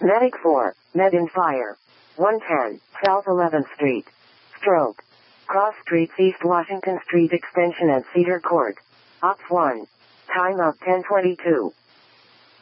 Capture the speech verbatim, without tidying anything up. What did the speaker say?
Medic four, Med in Fire. one ten, South eleventh Street. Stroke. Cross Streets East Washington Street Extension at Cedar Court. Ops one. Time of ten twenty-two.